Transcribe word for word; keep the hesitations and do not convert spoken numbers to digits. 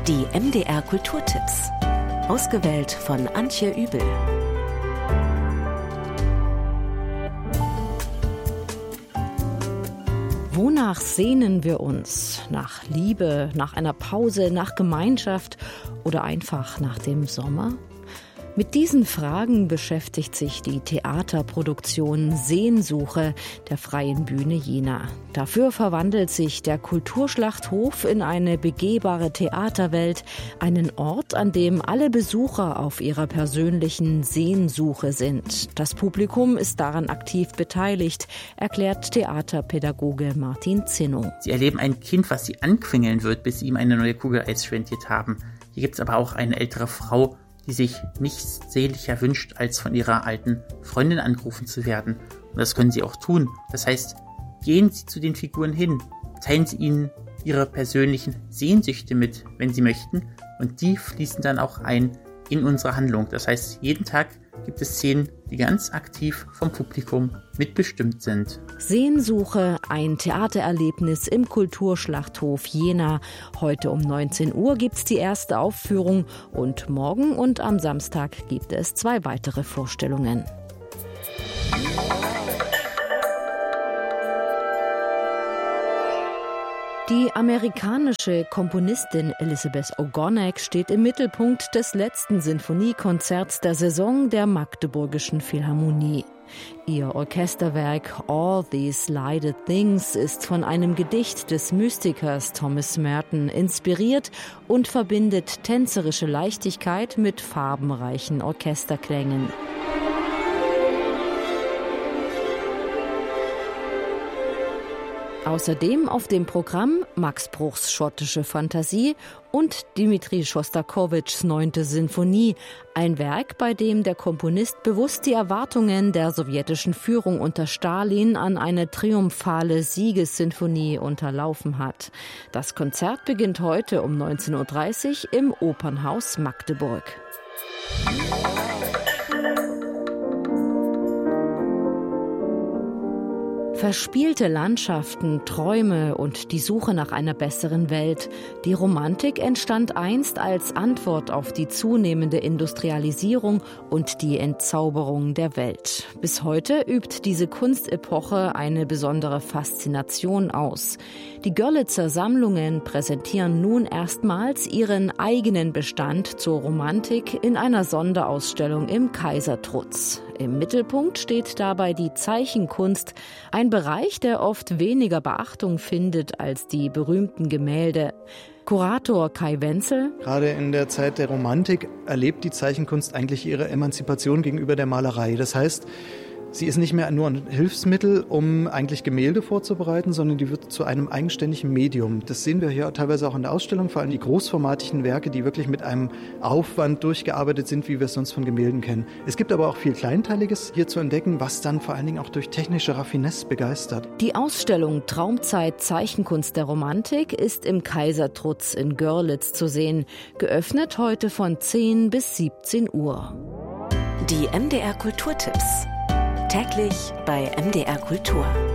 Die M D R Kulturtipps. Ausgewählt von Antje Übel. Wonach sehnen wir uns? Nach Liebe, nach einer Pause, nach Gemeinschaft oder einfach nach dem Sommer? Mit diesen Fragen beschäftigt sich die Theaterproduktion Sehnsuche der Freien Bühne Jena. Dafür verwandelt sich der Kulturschlachthof in eine begehbare Theaterwelt, einen Ort, an dem alle Besucher auf ihrer persönlichen Sehnsuche sind. Das Publikum ist daran aktiv beteiligt, erklärt Theaterpädagoge Martin Zinno. Sie erleben ein Kind, was sie anquengeln wird, bis sie ihm eine neue Kugel Eis spendiert haben. Hier gibt es aber auch eine ältere Frau, die sich nichts sehnlicher wünscht, als von ihrer alten Freundin angerufen zu werden. Und das können sie auch tun. Das heißt, gehen Sie zu den Figuren hin, teilen Sie ihnen Ihre persönlichen Sehnsüchte mit, wenn Sie möchten. Und die fließen dann auch ein in unsere Handlung. Das heißt, jeden Tag gibt es Szenen, die ganz aktiv vom Publikum mitbestimmt sind. Sehnsuche, ein Theatererlebnis im Kulturschlachthof Jena. Heute um neunzehn Uhr gibt's die erste Aufführung und morgen und am Samstag gibt es zwei weitere Vorstellungen. Die amerikanische Komponistin Elizabeth Ogonek steht im Mittelpunkt des letzten Sinfoniekonzerts der Saison der Magdeburgischen Philharmonie. Ihr Orchesterwerk All These Lighted Things ist von einem Gedicht des Mystikers Thomas Merton inspiriert und verbindet tänzerische Leichtigkeit mit farbenreichen Orchesterklängen. Außerdem auf dem Programm Max Bruchs schottische Fantasie und Dmitri Schostakowitschs neunte Sinfonie, ein Werk, bei dem der Komponist bewusst die Erwartungen der sowjetischen Führung unter Stalin an eine triumphale Siegessinfonie unterlaufen hat. Das Konzert beginnt heute um neunzehn Uhr dreißig im Opernhaus Magdeburg. Verspielte Landschaften, Träume und die Suche nach einer besseren Welt. Die Romantik entstand einst als Antwort auf die zunehmende Industrialisierung und die Entzauberung der Welt. Bis heute übt diese Kunstepoche eine besondere Faszination aus. Die Görlitzer Sammlungen präsentieren nun erstmals ihren eigenen Bestand zur Romantik in einer Sonderausstellung im Kaisertrutz. Im Mittelpunkt steht dabei die Zeichenkunst, ein Bereich, der oft weniger Beachtung findet als die berühmten Gemälde. Kurator Kai Wenzel. Gerade in der Zeit der Romantik erlebt die Zeichenkunst eigentlich ihre Emanzipation gegenüber der Malerei. Das heißt, sie ist nicht mehr nur ein Hilfsmittel, um eigentlich Gemälde vorzubereiten, sondern die wird zu einem eigenständigen Medium. Das sehen wir hier teilweise auch in der Ausstellung, vor allem die großformatigen Werke, die wirklich mit einem Aufwand durchgearbeitet sind, wie wir es sonst von Gemälden kennen. Es gibt aber auch viel Kleinteiliges hier zu entdecken, was dann vor allen Dingen auch durch technische Raffinesse begeistert. Die Ausstellung Traumzeit Zeichenkunst der Romantik ist im Kaisertrutz in Görlitz zu sehen. Geöffnet heute von zehn bis siebzehn Uhr. Die M D R Kulturtipps. Täglich bei M D R Kultur.